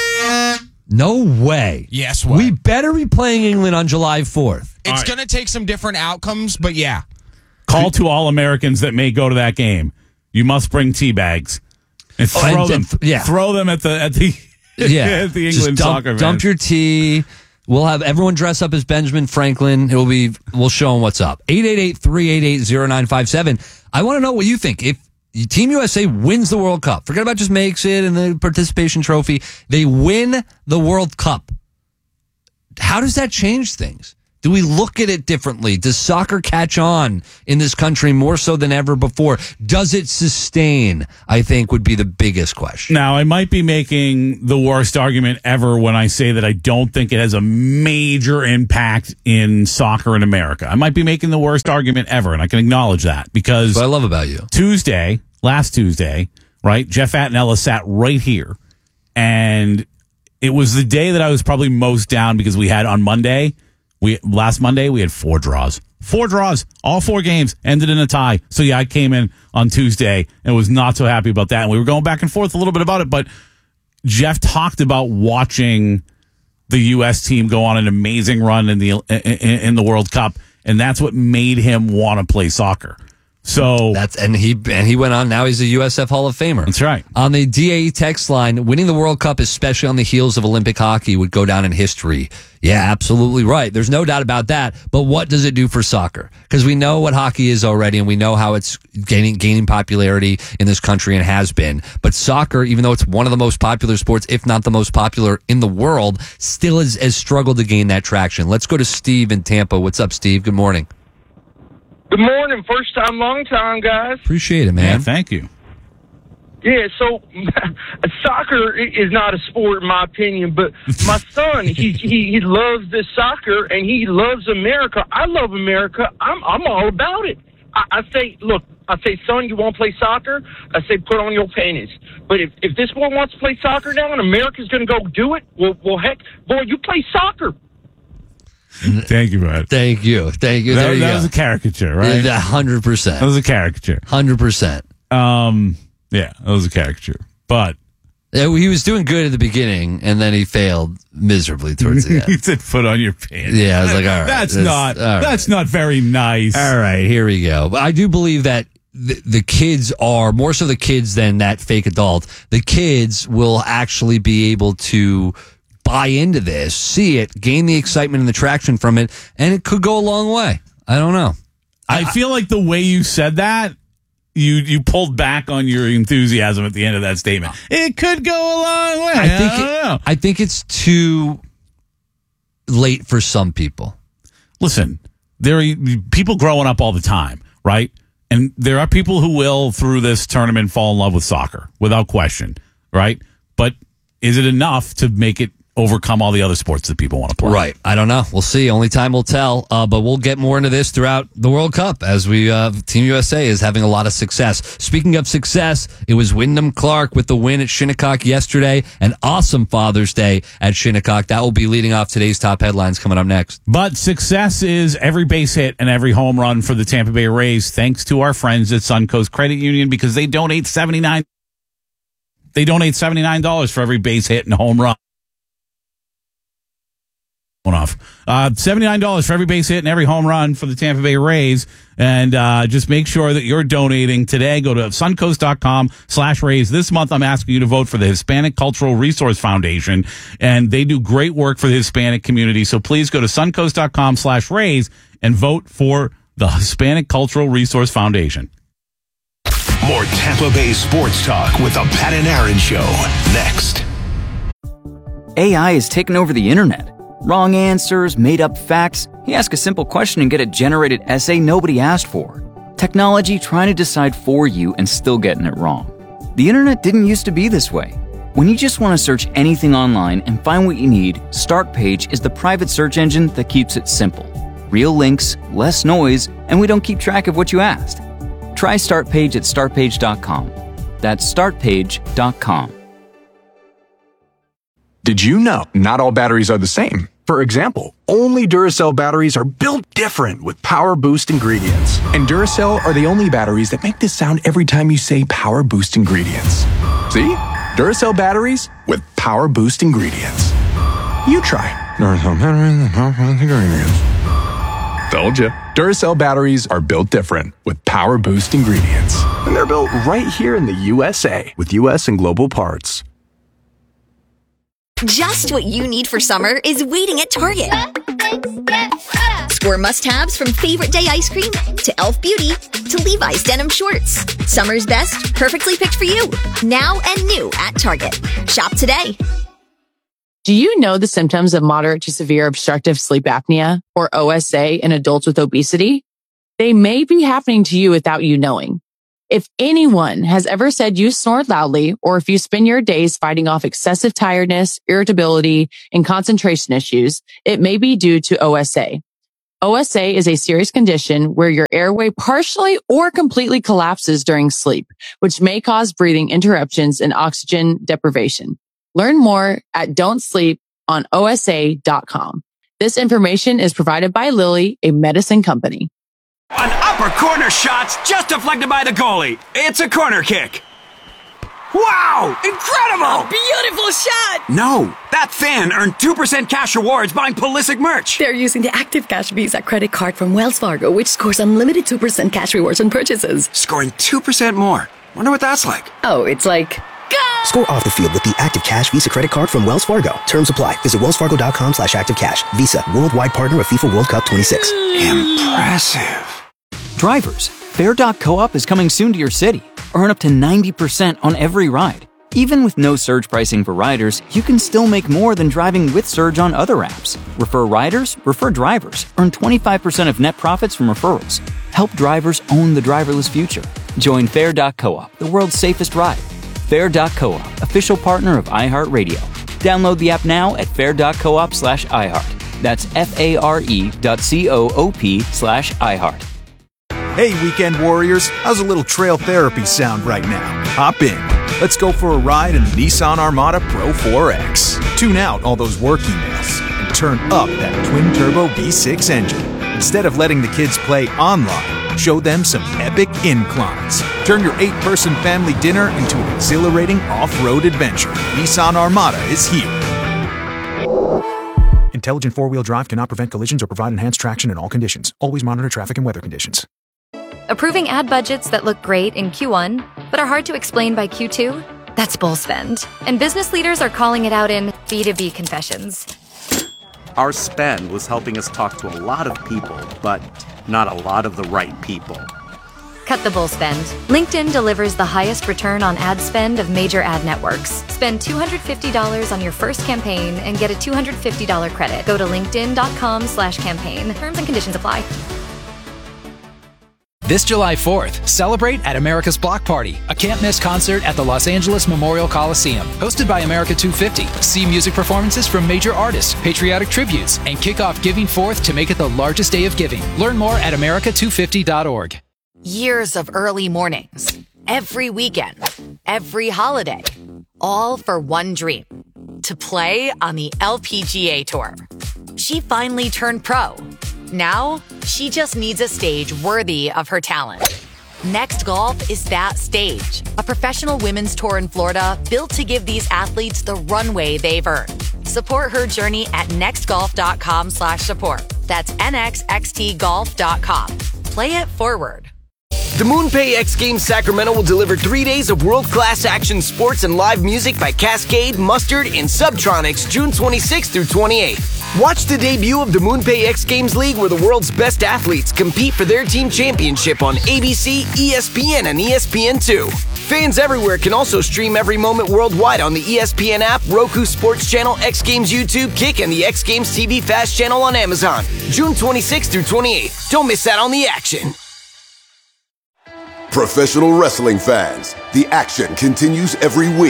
No way. Yes, way. We better be playing England on July fourth. It's going to take some different outcomes, but yeah. Call to all Americans that may go to that game. You must bring tea bags and throw Oh, and- them. and- yeah. Throw them at the at the Yeah. at the Just England dump, soccer. dump fans. your tea. We'll have everyone dress up as Benjamin Franklin. It will be. We'll show them what's up. eight eight eight, three eight eight, zero nine five seven. I want to know what you think. If Team U S A wins the World Cup, forget about just makes it and the participation trophy. They win the World Cup. How does that change things? Do we look at it differently? Does soccer catch on in this country more so than ever before? Does it sustain, I think, would be the biggest question. Now, I might be making the worst argument ever when I say that I don't think it has a major impact in soccer in America. I might be making the worst argument ever, and I can acknowledge that because That's what I love about you. Tuesday, last Tuesday, right, Jeff Attinella sat right here, and it was the day that I was probably most down because we had on Monday, we last Monday, we had four draws. Four draws, all four games ended in a tie. So, yeah, I came in on Tuesday and was not so happy about that. And we were going back and forth a little bit about it. But Jeff talked about watching the U S team go on an amazing run in the in, in the World Cup. And that's what made him want to play soccer. So that's and he and he went on. Now he's a U S F Hall of Famer. That's right. On the D A E text line, winning the World Cup, especially on the heels of Olympic hockey, would go down in history. Yeah, absolutely right. There's no doubt about that. But what does it do for soccer? Because we know what hockey is already, and we know how it's gaining gaining popularity in this country and has been. But soccer, even though it's one of the most popular sports, if not the most popular in the world, still has, has struggled to gain that traction. Let's go to Steve in Tampa. What's up, Steve? Good morning. Good morning. First time, long time, guys. Appreciate it, man. Yeah, thank you. Yeah, so soccer is not a sport, in my opinion, but my son, he, he he loves this soccer, and he loves America. I love America. I'm I'm all about it. I, I say, look, I say, son, you want to play soccer? I say, put on your panties. But if, if this boy wants to play soccer now and America's going to go do it, well, well, heck, boy, you play soccer. Thank you, bud. Thank you. Thank you. That, there you that go. was a caricature, right? A hundred percent. That was a caricature. Hundred percent. Um, yeah, that was a caricature. But yeah, he was doing good at the beginning, and then he failed miserably towards the end. he said, "Put on your pants." Yeah, I was like, all right, that's this- not all right. that's not very nice. All right, here we go. But I do believe that the, the kids are more so the kids than that fake adult. The kids will actually be able to buy into this, see it, gain the excitement and the traction from it, and it could go a long way. I don't know. I, I feel like the way you said that, you you pulled back on your enthusiasm at the end of that statement. It could go a long way. I think I don't it, know. I think it's too late for some people. Listen, there are people growing up all the time, right? And there are people who will, through this tournament, fall in love with soccer without question, right? But is it enough to make it overcome all the other sports that people want to play? Right. I don't know. We'll see. Only time will tell. Uh, but we'll get more into this throughout the World Cup as we, uh, Team U S A is having a lot of success. Speaking of success, it was Wyndham Clark with the win at Shinnecock yesterday. An awesome Father's Day at Shinnecock. That will be leading off today's top headlines coming up next. But success is every base hit and every home run for the Tampa Bay Rays, thanks to our friends at Suncoast Credit Union, because they donate seventy-nine They donate seventy-nine dollars for every base hit and home run. Off. Uh, seventy-nine dollars for every base hit and every home run for the Tampa Bay Rays. And uh, just make sure that you're donating today. Go to suncoast.com slash Rays. This month, I'm asking you to vote for the Hispanic Cultural Resource Foundation. And they do great work for the Hispanic community. So please go to suncoast.com slash Rays and vote for the Hispanic Cultural Resource Foundation. More Tampa Bay sports talk with the Pat and Aaron Show. Next. A I is taking over the internet. Wrong answers, made up facts. You ask a simple question and get a generated essay nobody asked for. Technology trying to decide for you and still getting it wrong. The internet didn't used to be this way. When you just want to search anything online and find what you need, StartPage is the private search engine that keeps it simple. Real links, less noise, and we don't keep track of what you asked. Try StartPage at start page dot com. That's start page dot com. Did you know not all batteries are the same? For example, only Duracell batteries are built different with Power Boost ingredients. And Duracell are the only batteries that make this sound every time you say Power Boost ingredients. See? Duracell batteries with Power Boost ingredients. You try. Duracell batteries with Power Boost ingredients. Told ya. Duracell batteries are built different with Power Boost ingredients. And they're built right here in the U S A with U S and global parts. Just what you need for summer is waiting at Target. Score must-haves from Favorite Day ice cream to Elf Beauty to Levi's denim shorts. Summer's best, perfectly picked for you. Now and new at Target. Shop today. Do you know the symptoms of moderate to severe obstructive sleep apnea, or O S A, in adults with obesity? They may be happening to you without you knowing. If anyone has ever said you snore loudly, or if you spend your days fighting off excessive tiredness, irritability, and concentration issues, it may be due to O S A. O S A is a serious condition where your airway partially or completely collapses during sleep, which may cause breathing interruptions and oxygen deprivation. Learn more at don't sleep on O S A dot com. This information is provided by Lilly, a medicine company. An upper corner shot's just deflected by the goalie. It's a corner kick. Wow! Incredible! A beautiful shot! No, that fan earned two percent cash rewards buying Pulisic merch. They're using the Active Cash Visa credit card from Wells Fargo, which scores unlimited two percent cash rewards on purchases. Scoring two percent more. Wonder what that's like. Oh, it's like... Score off the field with the Active Cash Visa credit card from Wells Fargo. Terms apply. Visit wellsfargo.com slash activecash. Visa, worldwide partner of FIFA World Cup twenty-six. Impressive. Drivers, Fair dot coop is coming soon to your city. Earn up to ninety percent on every ride. Even with no surge pricing for riders, you can still make more than driving with surge on other apps. Refer riders, refer drivers. Earn twenty-five percent of net profits from referrals. Help drivers own the driverless future. Join Fair dot coop, the world's safest ride. Fair dot coop, official partner of iHeartRadio. Download the app now at fair dot coop slash iHeart. That's F-A-R-E dot C-O-O-P slash iHeart. Hey, weekend warriors, how's a little trail therapy sound right now? Hop in. Let's go for a ride in the Nissan Armada Pro four X. Tune out all those work emails and turn up that twin-turbo V six engine. Instead of letting the kids play online, show them some epic inclines. Turn your eight-person family dinner into an exhilarating off-road adventure. Nissan Armada is here. Intelligent four-wheel drive cannot prevent collisions or provide enhanced traction in all conditions. Always monitor traffic and weather conditions. Approving ad budgets that look great in Q one, but are hard to explain by Q two? That's bull spend. And business leaders are calling it out in B two B confessions. Our spend was helping us talk to a lot of people, but not a lot of the right people. Cut the bull spend. LinkedIn delivers the highest return on ad spend of major ad networks. Spend two hundred fifty dollars on your first campaign and get a two hundred fifty dollars credit. Go to linkedin.com slash campaign. Terms and conditions apply. This July fourth, celebrate at America's Block Party, a can't-miss concert at the Los Angeles Memorial Coliseum. Hosted by America two fifty. See music performances from major artists, patriotic tributes, and kick off Giving Forth to make it the largest day of giving. Learn more at america two fifty dot org. Years of early mornings, every weekend, every holiday, all for one dream, to play on the L P G A Tour. She finally turned pro. Now, she just needs a stage worthy of her talent. Next Golf is that stage, a professional women's tour in Florida built to give these athletes the runway they've earned. Support her journey at nextgolf.com slash support. That's N X X T golf dot com. Play it forward. The MoonPay X Games Sacramento will deliver three days of world-class action sports and live music by Cascade, Mustard, and Subtronics June twenty-sixth through twenty-eighth. Watch the debut of the MoonPay X Games League, where the world's best athletes compete for their team championship on A B C, E S P N, and E S P N two. Fans everywhere can also stream every moment worldwide on the E S P N app, Roku Sports Channel, X Games YouTube, Kick, and the X Games T V Fast Channel on Amazon. June twenty-sixth through twenty-eighth. Don't miss out on the action. Professional wrestling fans, the action continues every week.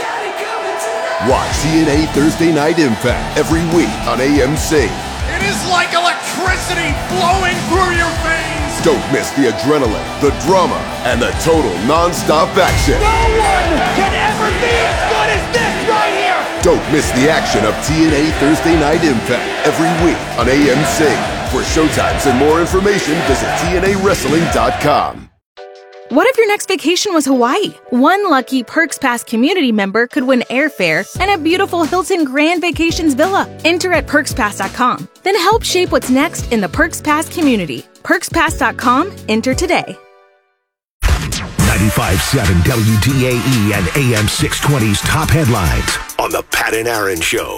Watch T N A Thursday Night Impact every week on A M C. It is like electricity flowing through your veins. Don't miss the adrenaline, the drama, and the total non-stop action. No one can ever be as good as this right here. Don't miss the action of T N A Thursday Night Impact every week on A M C. For showtimes and more information, visit T N A wrestling dot com. What if your next vacation was Hawaii? One lucky Perks Pass community member could win airfare and a beautiful Hilton Grand Vacations villa. Enter at perks pass dot com. Then help shape what's next in the Perks Pass community. perks pass dot com. Enter today. ninety-five point seven W D A E and A M six twenty's top headlines on the Pat and Aaron Show.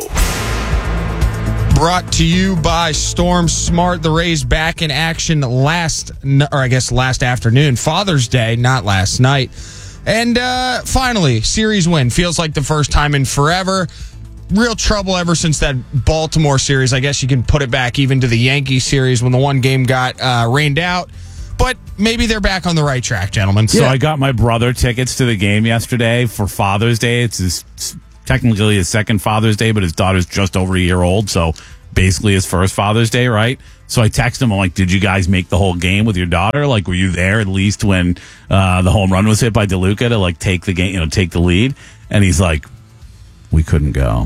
Brought to you by Storm Smart. The Rays back in action last, or I guess last afternoon, Father's Day, not last night. And uh, finally, series win. Feels like the first time in forever. real trouble ever since that Baltimore series. I guess you can put it back even to the Yankee series when the one game got uh, rained out. But maybe they're back on the right track, gentlemen. So yeah. I got my brother tickets to the game yesterday for Father's Day. It's his, technically his second Father's Day, but his daughter's just over a year old, so basically his first Father's Day, right? So I texted him, I'm like, did you guys make the whole game with your daughter? Like, were you there at least when uh, the home run was hit by DeLuca to, like, take the game, you know, take the lead? And he's like, we couldn't go.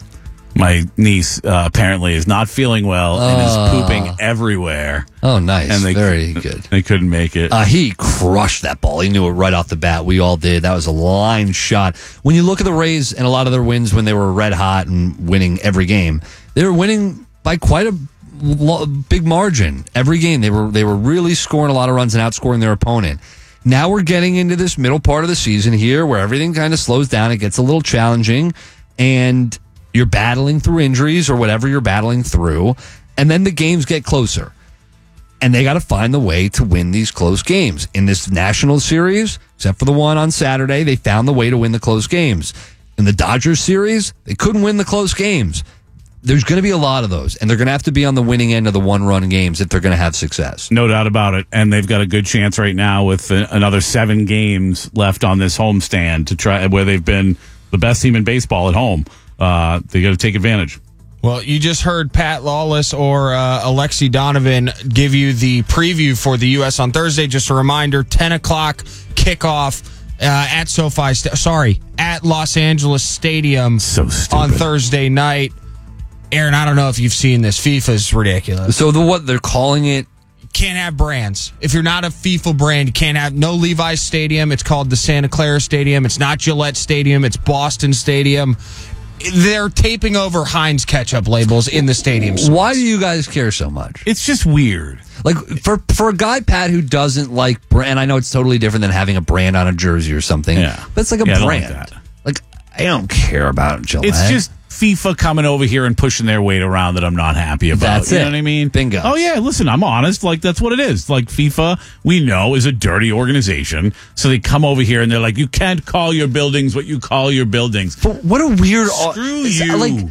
My niece uh, apparently is not feeling well and is Oh. pooping everywhere. Oh, nice. And they, Very good. They couldn't make it. Uh, he crushed that ball. He knew it right off the bat. We all did. That was a line shot. When you look at the Rays and a lot of their wins when they were red hot and winning every game, they were winning by quite a lo- big margin. Every game, they were they were really scoring a lot of runs and outscoring their opponent. Now we're getting into this middle part of the season here where everything kind of slows down. It gets a little challenging, and you're battling through injuries or whatever you're battling through, and then the games get closer. And they got to find the way to win these close games. In this National Series, except for the one on Saturday, they found the way to win the close games. In the Dodgers series, they couldn't win the close games. There's going to be a lot of those, and they're going to have to be on the winning end of the one-run games if they're going to have success. No doubt about it. And they've got a good chance right now with uh, another seven games left on this homestand to try where they've been the best team in baseball at home. Uh, they got to take advantage. Well, you just heard Pat Lawless or uh, Alexi Donovan give you the preview for the U S on Thursday. Just a reminder, ten o'clock kickoff uh, at SoFi, St- sorry, at Los Angeles Stadium so on Thursday night. Aaron, I don't know if you've seen this. FIFA's ridiculous. So the what they're calling it? Can't have brands. If you're not a FIFA brand, you can't have no Levi's Stadium. It's called the Santa Clara Stadium. It's not Gillette Stadium. It's Boston Stadium. They're taping over Heinz ketchup labels in the stadiums. Why do you guys care so much? It's just weird. Like, for for a guy, Pat, who doesn't like brand, I know it's totally different than having a brand on a jersey or something, Yeah. but it's like a Yeah, I don't like brand. that. Like, I don't care about Gillette. It's just FIFA coming over here and pushing their weight around that I'm not happy about. That's you it. know what I mean? Bingo. Oh, yeah, listen, I'm honest. Like, that's what it is. Like, FIFA, we know, is a dirty organization. So they come over here and they're like, you can't call your buildings what you call your buildings. But what a weird... Screw it's you. Like,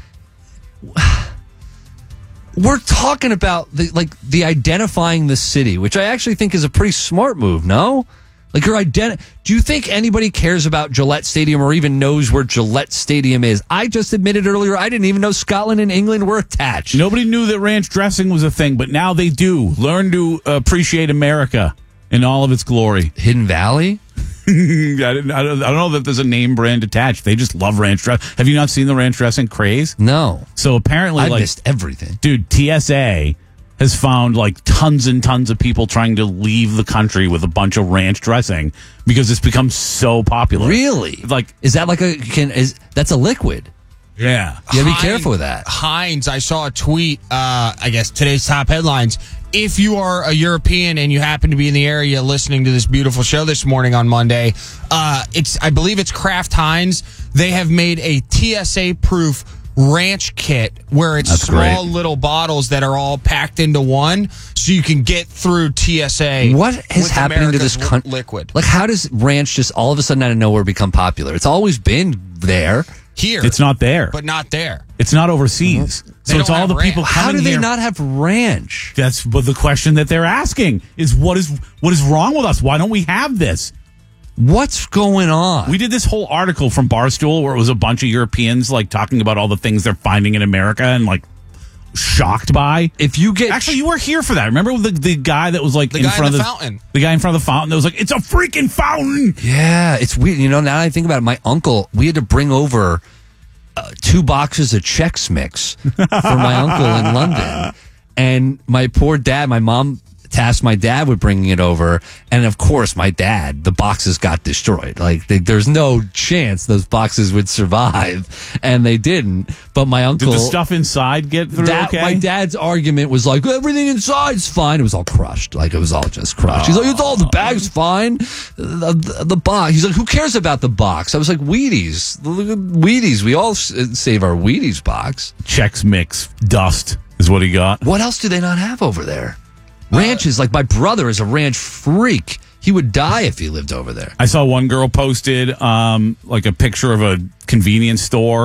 we're talking about, the, like, the identifying the city, which I actually think is a pretty smart move, no? Like, your identi- do you think anybody cares about Gillette Stadium or even knows where Gillette Stadium is? I just admitted earlier I didn't even know Scotland and England were attached. Nobody knew that ranch dressing was a thing, but now they do. Learn to appreciate America in all of its glory. Hidden Valley? I, didn't, I, don't, I don't know that there's a name brand attached. They just love ranch dressing. Have you not seen the ranch dressing craze? No. So apparently, I like, missed everything. Dude, T S A has found like tons and tons of people trying to leave the country with a bunch of ranch dressing because it's become so popular. Really? Like, is that like a can is that's a liquid? Yeah. You gotta be Heinz- careful with that. Heinz, I saw a tweet, uh, I guess today's top headlines. If you are a European and you happen to be in the area listening to this beautiful show this morning on Monday, uh, it's I believe it's Kraft Heinz. They have made a T S A-proof ranch kit where it's That's small great. little bottles that are all packed into one so you can get through T S A. What is with happening to America's this country? liquid? Like, how does ranch just all of a sudden out of nowhere become popular? It's always been there. Here. It's not there. But not there. It's not overseas. They So it's don't all have the people ranch. coming How do they here. not have ranch? That's but the question that they're asking is what is what is wrong with us? Why don't we have this? What's going on? We did this whole article from Barstool where it was a bunch of Europeans like talking about all the things they're finding in America and like shocked by. If you get Actually, you were here for that. Remember the the guy that was like The in guy in front the of fountain. The guy in front of the fountain that was like, "It's a freaking fountain." Yeah, it's weird. You know, now that I think about it, my uncle, we had to bring over uh, two boxes of Chex Mix for my uncle in London. And my poor dad, my mom tasked my dad with bringing it over. And of course, my dad, the boxes got destroyed. Like, they, there's no chance those boxes would survive. And they didn't. But my uncle. Did the stuff inside get through That, okay? My dad's argument was like, everything inside's fine. It was all crushed. Like, it was all just crushed. He's like, it's all, the bag's fine. The, the, the box. He's like, who cares about the box? I was like, Wheaties. Look at Wheaties. We all s- save our Wheaties box. Chex Mix dust is what he got. What else do they not have over there? Ranches. Like, my brother is a ranch freak. He would die if he lived over there. I saw one girl posted um, like a picture of a convenience store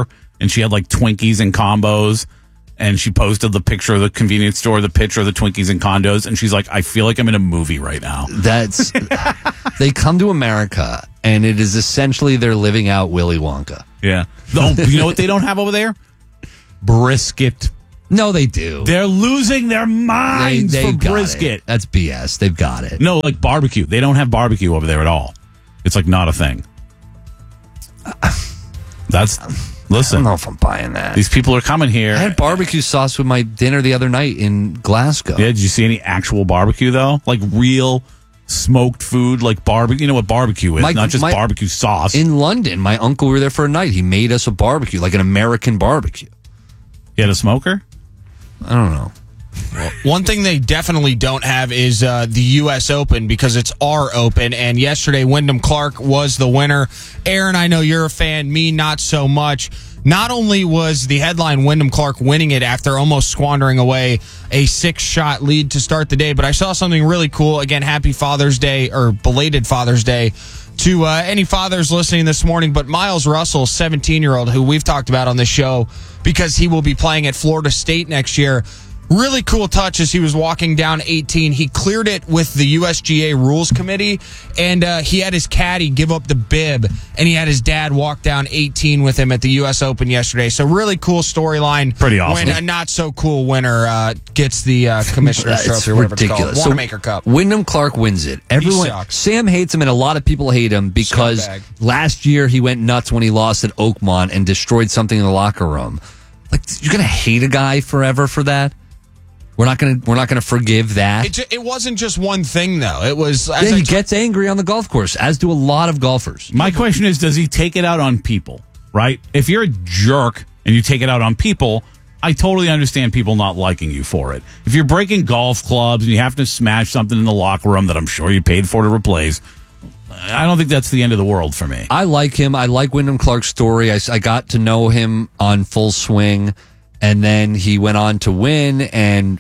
and she had like Twinkies and combos. And she posted the picture of the convenience store, the picture of the Twinkies and condos. And she's like, I feel like I'm in a movie right now. That's they come to America, and it is essentially they're living out Willy Wonka. Yeah. Oh, you know what they don't have over there? Brisket. No, they do. They're losing their minds They- for they've got brisket. it. That's B S. They've got it. No, like barbecue. They don't have barbecue over there at all. It's like not a thing. That's listen. I don't know if I'm buying that. These people are coming here. I had barbecue sauce with my dinner the other night in Glasgow. Yeah, did you see any actual barbecue though? Like real smoked food, like barbecue. You know what barbecue is? My- not just my- barbecue sauce. In London, my uncle, we were there for a night. He made us a barbecue, like an American barbecue. You had a smoker? I don't know. Well, one thing they definitely don't have is uh, the U S Open because it's our Open. And yesterday, Wyndham Clark was the winner. Aaron, I know you're a fan. Me, not so much. Not only was the headline Wyndham Clark winning it after almost squandering away a six-shot lead to start the day, but I saw something really cool. Again, happy Father's Day, or belated Father's Day, to uh, any fathers listening this morning. But Miles Russell, seventeen-year-old, who we've talked about on this show because he will be playing at Florida State next year. Really cool touch as he was walking down eighteen. He cleared it with the U S G A Rules Committee, and uh, he had his caddy give up the bib, and he had his dad walk down eighteen with him at the U S Open yesterday. So really cool storyline. Pretty awesome. When a not so cool winner uh, gets the uh, commissioner's It's trophy, or whatever ridiculous. it's called. Wanamaker Cup. Wyndham Clark wins it. Everyone, sucks. Sam hates him, and a lot of people hate him because Scumbag. last year he went nuts when he lost at Oakmont and destroyed something in the locker room. Like, you're gonna hate a guy forever for that? We're not gonna we're not gonna forgive that. It, ju- it wasn't just one thing, though. It was. As Yeah, I he t- gets angry on the golf course, as do a lot of golfers. My question is, does he take it out on people, right? If you're a jerk and you take it out on people, I totally understand people not liking you for it. If you're breaking golf clubs and you have to smash something in the locker room that I'm sure you paid for to replace, I don't think that's the end of the world for me. I like him. I like Wyndham Clark's story. I, I got to know him on Full Swing, and then he went on to win, and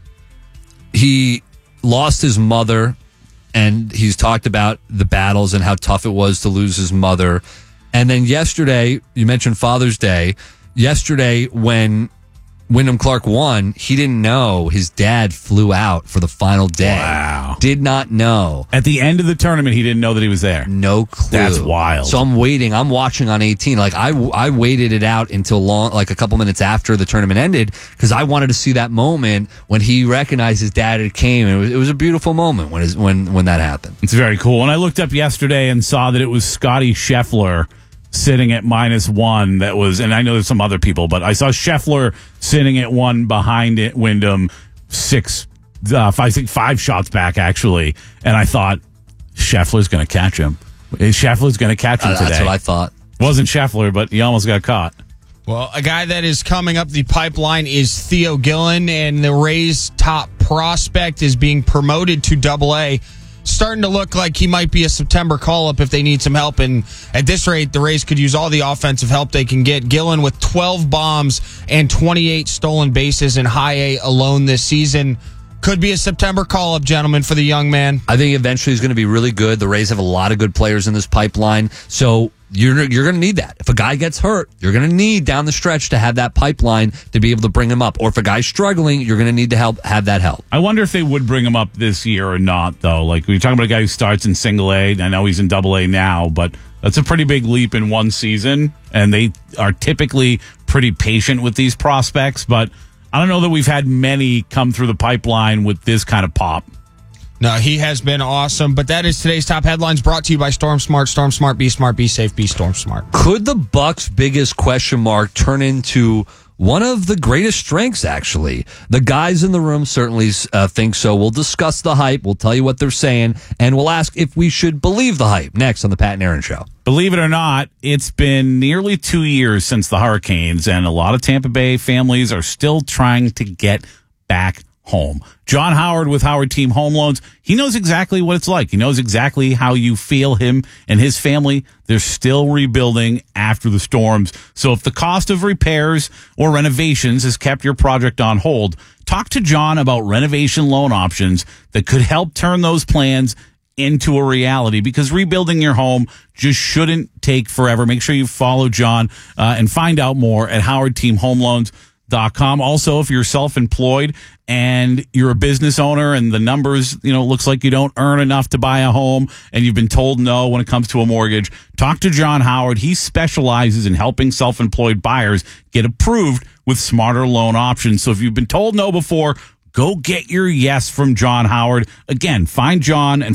he lost his mother, and he's talked about the battles and how tough it was to lose his mother. And then yesterday, you mentioned Father's Day. Yesterday, when Wyndham Clark won, he didn't know his dad flew out for the final day. Wow. Did not know. At the end of the tournament, he didn't know that he was there. No clue. That's wild. So I'm waiting. I'm watching on eighteen. Like I, I waited it out until long, like a couple minutes after the tournament ended, because I wanted to see that moment when he recognized his dad had came. It was, it was a beautiful moment when his, when when that happened. It's very cool. And I looked up yesterday and saw that it was Scotty Scheffler sitting at minus one. That was, and I know there's some other people, but I saw Scheffler sitting at one behind it, Wyndham, six, uh, I think five shots back actually. And I thought Scheffler's going to catch him. Scheffler's going to catch him Uh, today. that's what I thought. Wasn't Scheffler, but he almost got caught. Well, a guy that is coming up the pipeline is Theo Gillen, and the Rays' top prospect is being promoted to Double A. Starting to look like he might be a September call-up if they need some help. And at this rate, the Rays could use all the offensive help they can get. Gillen with twelve bombs and twenty-eight stolen bases in high A alone this season. Could be a September call-up, gentlemen, for the young man. I think eventually he's going to be really good. The Rays have a lot of good players in this pipeline, so you're you're going to need that. If a guy gets hurt, you're going to need down the stretch to have that pipeline to be able to bring him up. Or if a guy's struggling, you're going to need to help have that help. I wonder if they would bring him up this year or not, though. Like, we're talking about a guy who starts in single A. I know he's in double A now, but that's a pretty big leap in one season. And they are typically pretty patient with these prospects, but I don't know that we've had many come through the pipeline with this kind of pop. No, he has been awesome. But that is today's top headlines, brought to you by Storm Smart. Storm Smart, be smart, be safe, be Storm Smart. Could the Bucks' biggest question mark turn into one of the greatest strengths, actually? The guys in the room certainly uh, think so. We'll discuss the hype. We'll tell you what they're saying, and we'll ask if we should believe the hype next on the Pat and Aaron Show. Believe it or not, it's been nearly two years since the Hurricanes, and a lot of Tampa Bay families are still trying to get back home. John Howard with Howard Team Home Loans, he knows exactly what it's like. He knows exactly how you feel. Him and his family, they're still rebuilding after the storms. So if the cost of repairs or renovations has kept your project on hold, talk to John about renovation loan options that could help turn those plans into a reality, because rebuilding your home just shouldn't take forever. Make sure you follow John uh, and find out more at howard team home loans dot com. Also, if you're self-employed and you're a business owner and the numbers, you know, looks like you don't earn enough to buy a home and you've been told no when it comes to a mortgage, talk to John Howard. He specializes in helping self-employed buyers get approved with smarter loan options. So if you've been told no before, go get your yes from John Howard. Again, find John and